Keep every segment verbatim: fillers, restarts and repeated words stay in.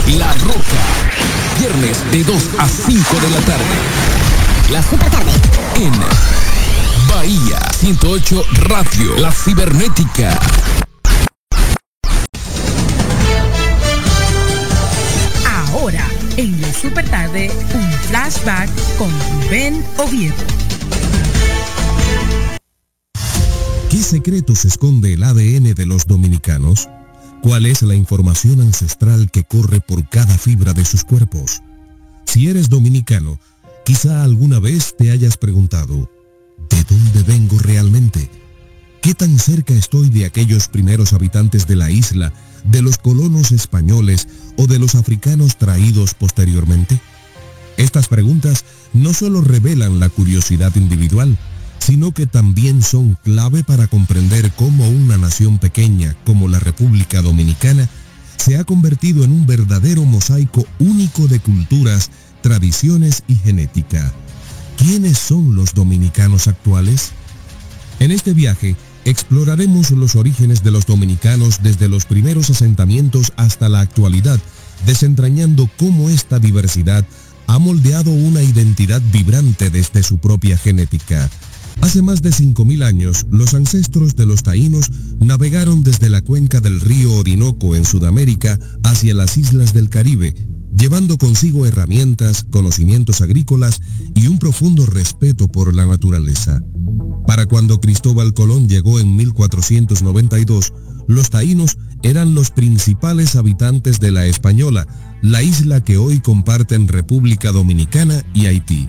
La Roca, viernes de dos a cinco de la tarde. La super tarde. En Bahía ciento ocho Radio, La Cibernética. Ahora, en la super tarde, un flashback con Ben Oviedo. ¿Qué secretos esconde el A D N de los dominicanos? ¿Cuál es la información ancestral que corre por cada fibra de sus cuerpos? Si eres dominicano, quizá alguna vez te hayas preguntado, ¿de dónde vengo realmente? ¿Qué tan cerca estoy de aquellos primeros habitantes de la isla, de los colonos españoles o de los africanos traídos posteriormente? Estas preguntas no solo revelan la curiosidad individual, sino que también son clave para comprender cómo una nación pequeña como la República Dominicana se ha convertido en un verdadero mosaico único de culturas, tradiciones y genética. ¿Quiénes son los dominicanos actuales? En este viaje exploraremos los orígenes de los dominicanos desde los primeros asentamientos hasta la actualidad, desentrañando cómo esta diversidad ha moldeado una identidad vibrante desde su propia genética. Hace más de cinco mil años, los ancestros de los taínos navegaron desde la cuenca del río Orinoco en Sudamérica hacia las islas del Caribe, llevando consigo herramientas, conocimientos agrícolas y un profundo respeto por la naturaleza. Para cuando Cristóbal Colón llegó en mil cuatrocientos noventa y dos, los taínos eran los principales habitantes de la Española, la isla que hoy comparten República Dominicana y Haití.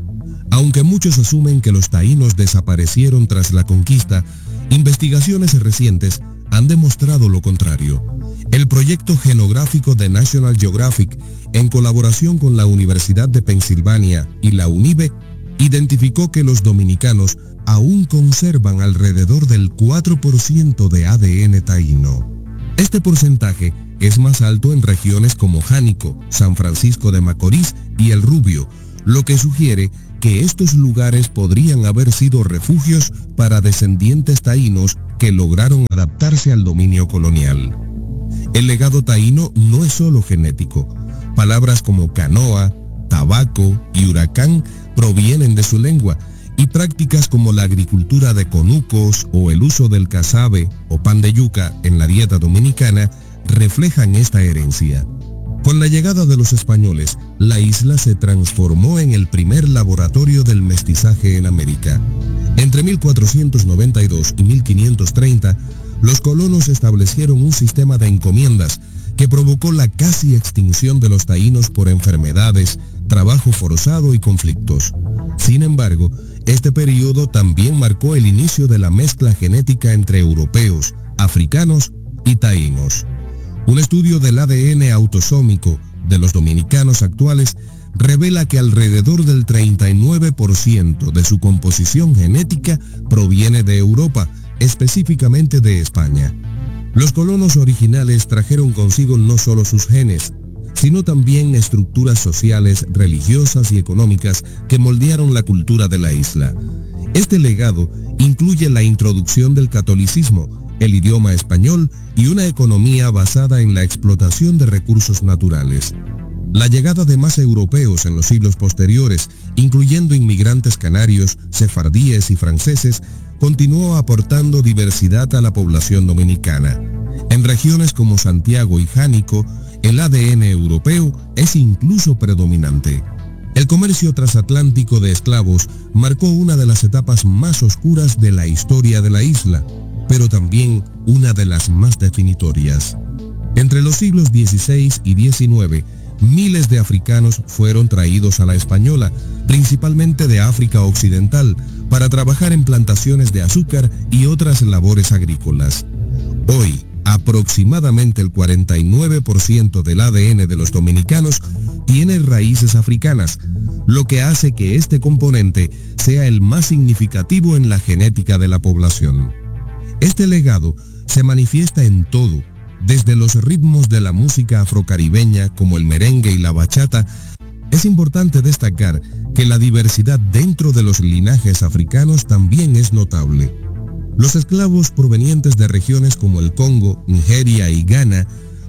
Aunque muchos asumen que los taínos desaparecieron tras la conquista, investigaciones recientes han demostrado lo contrario. El proyecto genográfico de National Geographic, en colaboración con la Universidad de Pensilvania y la UNIBE, identificó que los dominicanos aún conservan alrededor del cuatro por ciento de A D N taíno. Este porcentaje es más alto en regiones como Jánico, San Francisco de Macorís y El Rubio, lo que sugiere que estos lugares podrían haber sido refugios para descendientes taínos que lograron adaptarse al dominio colonial. El legado taíno no es solo genético. Palabras como canoa, tabaco y huracán provienen de su lengua, y prácticas como la agricultura de conucos o el uso del casabe o pan de yuca en la dieta dominicana reflejan esta herencia. Con la llegada de los españoles, la isla se transformó en el primer laboratorio del mestizaje en América. Entre mil cuatrocientos noventa y dos y mil quinientos treinta, los colonos establecieron un sistema de encomiendas que provocó la casi extinción de los taínos por enfermedades, trabajo forzado y conflictos. Sin embargo, este periodo también marcó el inicio de la mezcla genética entre europeos, africanos y taínos. Un estudio del A D N autosómico de los dominicanos actuales revela que alrededor del treinta y nueve por ciento de su composición genética proviene de Europa, específicamente de España. Los colonos originales trajeron consigo no solo sus genes, sino también estructuras sociales, religiosas y económicas que moldearon la cultura de la isla. Este legado incluye la introducción del catolicismo, el idioma español y una economía basada en la explotación de recursos naturales. La llegada de más europeos en los siglos posteriores, incluyendo inmigrantes canarios, sefardíes y franceses, continuó aportando diversidad a la población dominicana. En regiones como Santiago y Jánico, el A D N europeo es incluso predominante. El comercio transatlántico de esclavos marcó una de las etapas más oscuras de la historia de la isla, pero también una de las más definitorias. Entre los siglos dieciséis y diecinueve, miles de africanos fueron traídos a la Española, principalmente de África Occidental, para trabajar en plantaciones de azúcar y otras labores agrícolas. Hoy, aproximadamente el cuarenta y nueve por ciento del A D N de los dominicanos tiene raíces africanas, lo que hace que este componente sea el más significativo en la genética de la población. Este legado se manifiesta en todo, desde los ritmos de la música afrocaribeña como el merengue y la bachata. Es importante destacar que la diversidad dentro de los linajes africanos también es notable. Los esclavos provenientes de regiones como el Congo, Nigeria y Ghana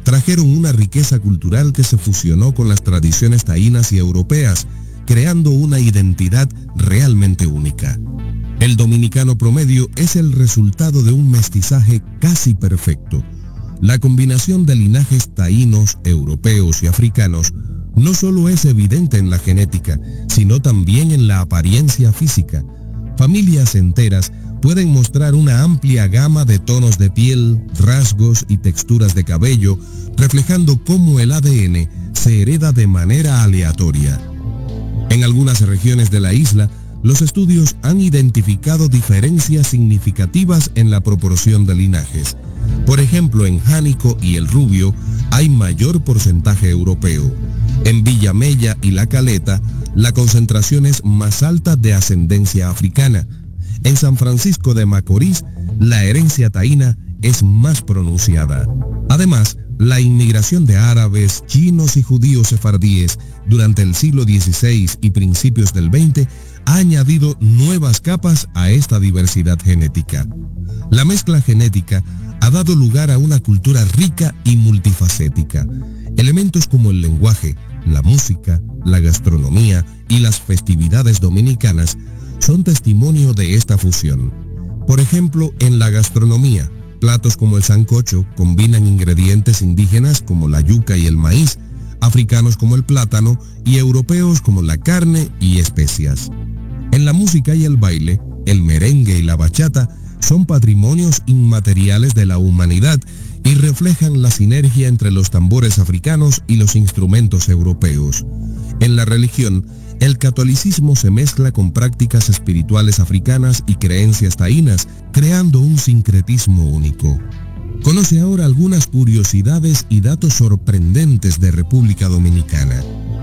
trajeron una riqueza cultural que se fusionó con las tradiciones taínas y europeas, creando una identidad realmente única. El dominicano promedio es el resultado de un mestizaje casi perfecto. La combinación de linajes taínos, europeos y africanos no solo es evidente en la genética, sino también en la apariencia física. Familias enteras pueden mostrar una amplia gama de tonos de piel, rasgos y texturas de cabello, reflejando cómo el A D N se hereda de manera aleatoria. En algunas regiones de la isla, los estudios han identificado diferencias significativas en la proporción de linajes. Por ejemplo, en Jánico y El Rubio hay mayor porcentaje europeo. En Villamella y La Caleta, la concentración es más alta de ascendencia africana. En San Francisco de Macorís, la herencia taína es más pronunciada. Además, la inmigración de árabes, chinos y judíos sefardíes durante el siglo dieciséis y principios del veinte ha añadido nuevas capas a esta diversidad genética. La mezcla genética ha dado lugar a una cultura rica y multifacética. Elementos como el lenguaje, la música, la gastronomía y las festividades dominicanas son testimonio de esta fusión. Por ejemplo, en la gastronomía, platos como el sancocho combinan ingredientes indígenas como la yuca y el maíz, africanos como el plátano y europeos como la carne y especias. En la música y el baile, el merengue y la bachata son patrimonios inmateriales de la humanidad y reflejan la sinergia entre los tambores africanos y los instrumentos europeos. En la religión, el catolicismo se mezcla con prácticas espirituales africanas y creencias taínas, creando un sincretismo único. Conoce ahora algunas curiosidades y datos sorprendentes de República Dominicana.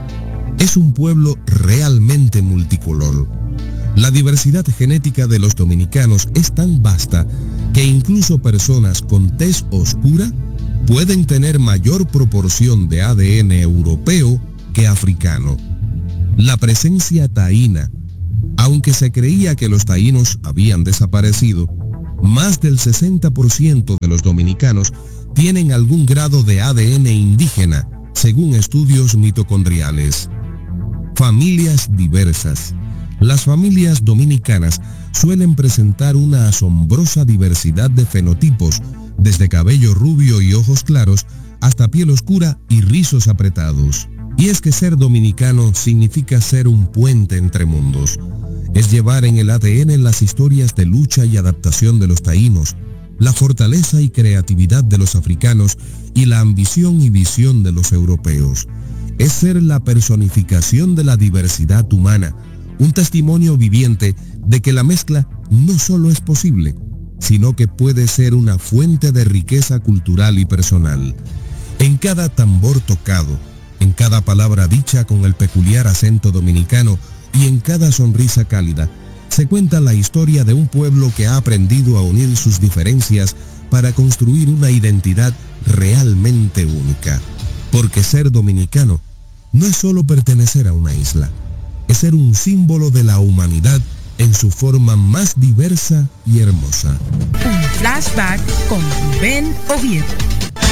Es un pueblo realmente multicolor. La diversidad genética de los dominicanos es tan vasta que incluso personas con tez oscura pueden tener mayor proporción de A D N europeo que africano. La presencia taína, aunque se creía que los taínos habían desaparecido, más del sesenta por ciento de los dominicanos tienen algún grado de A D N indígena, según estudios mitocondriales. Familias diversas. Las familias dominicanas suelen presentar una asombrosa diversidad de fenotipos, desde cabello rubio y ojos claros hasta piel oscura y rizos apretados. Y es que ser dominicano significa ser un puente entre mundos. Es llevar en el A D N las historias de lucha y adaptación de los taínos, la fortaleza y creatividad de los africanos y la ambición y visión de los europeos. Es ser la personificación de la diversidad humana, un testimonio viviente de que la mezcla no solo es posible, sino que puede ser una fuente de riqueza cultural y personal. En cada tambor tocado, en cada palabra dicha con el peculiar acento dominicano y en cada sonrisa cálida, se cuenta la historia de un pueblo que ha aprendido a unir sus diferencias para construir una identidad realmente única. Porque ser dominicano no es solo pertenecer a una isla, es ser un símbolo de la humanidad en su forma más diversa y hermosa. Un flashback con Rubén Oviedo.